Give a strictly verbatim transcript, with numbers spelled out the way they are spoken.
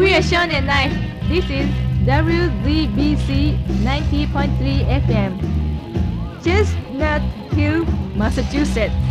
We are Sean and Knife. This is W Z B C ninety point three F M, Chestnut Hill, Massachusetts.